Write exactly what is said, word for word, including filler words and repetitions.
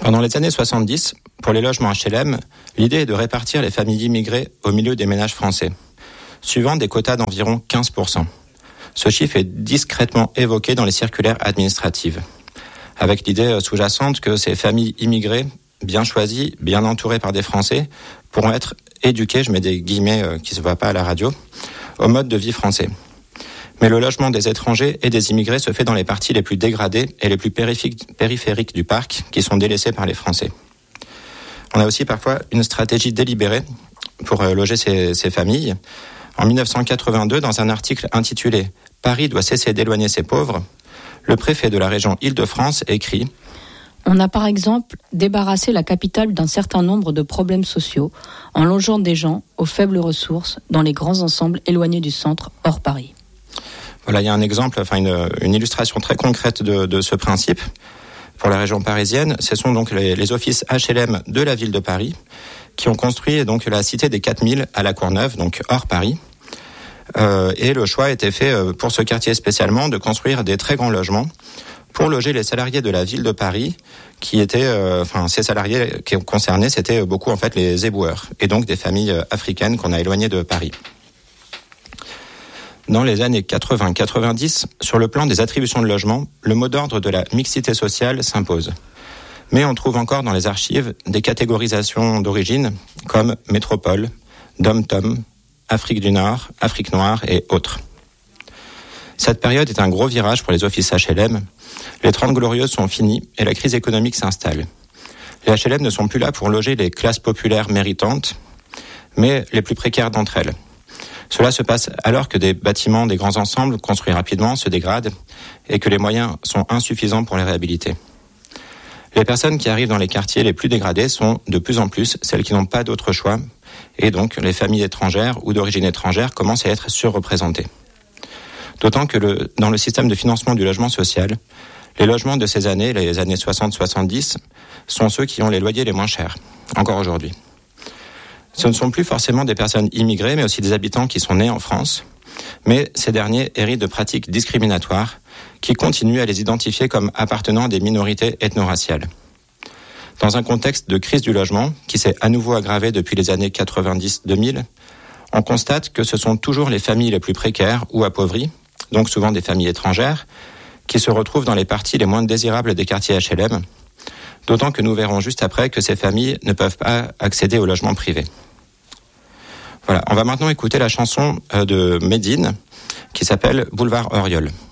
Pendant les années soixante-dix, pour les logements H L M, l'idée est de répartir les familles immigrées au milieu des ménages français, suivant des quotas d'environ quinze pour cent. Ce chiffre est discrètement évoqué dans les circulaires administratives, avec l'idée sous-jacente que ces familles immigrées, bien choisies, bien entourées par des Français, pourront être éduquées, je mets des guillemets qui ne se voient pas à la radio, au mode de vie français. Mais le logement des étrangers et des immigrés se fait dans les parties les plus dégradées et les plus périphériques du parc, qui sont délaissées par les Français. On a aussi parfois une stratégie délibérée pour loger ces, ces familles. En dix-neuf cent quatre-vingt-deux, dans un article intitulé « Paris doit cesser d'éloigner ses pauvres », le préfet de la région Île-de-France écrit « On a par exemple débarrassé la capitale d'un certain nombre de problèmes sociaux en logeant des gens aux faibles ressources dans les grands ensembles éloignés du centre, hors Paris. » Voilà, il y a un exemple, enfin une, une illustration très concrète de, de ce principe. Pour la région parisienne, ce sont donc les, les offices H L M de la ville de Paris qui ont construit donc la cité des quatre mille à la Courneuve, donc hors Paris. Euh, et le choix a été fait pour ce quartier spécialement de construire des très grands logements pour loger les salariés de la ville de Paris, qui étaient, euh, enfin ces salariés qui concernés, c'était beaucoup en fait les éboueurs et donc des familles africaines qu'on a éloignées de Paris. Dans les années quatre-vingts quatre-vingt-dix, sur le plan des attributions de logement, le mot d'ordre de la mixité sociale s'impose. Mais on trouve encore dans les archives des catégorisations d'origine comme métropole, dom-tom, Afrique du Nord, Afrique noire et autres. Cette période est un gros virage pour les offices H L M. Les Trente Glorieuses sont finies et la crise économique s'installe. Les H L M ne sont plus là pour loger les classes populaires méritantes, mais les plus précaires d'entre elles. Cela se passe alors que des bâtiments, des grands ensembles construits rapidement se dégradent et que les moyens sont insuffisants pour les réhabiliter. Les personnes qui arrivent dans les quartiers les plus dégradés sont de plus en plus celles qui n'ont pas d'autre choix et donc les familles étrangères ou d'origine étrangère commencent à être surreprésentées. D'autant que le, dans le système de financement du logement social, les logements de ces années, les années soixante soixante-dix, sont ceux qui ont les loyers les moins chers, encore aujourd'hui. Ce ne sont plus forcément des personnes immigrées, mais aussi des habitants qui sont nés en France. Mais ces derniers héritent de pratiques discriminatoires qui continuent à les identifier comme appartenant à des minorités ethno-raciales. Dans un contexte de crise du logement, qui s'est à nouveau aggravé depuis les années quatre-vingt-dix deux mille, on constate que ce sont toujours les familles les plus précaires ou appauvries, donc souvent des familles étrangères, qui se retrouvent dans les parties les moins désirables des quartiers H L M, d'autant que nous verrons juste après que ces familles ne peuvent pas accéder au logement privé. Voilà, on va maintenant écouter la chanson de Médine qui s'appelle Boulevard Auriol.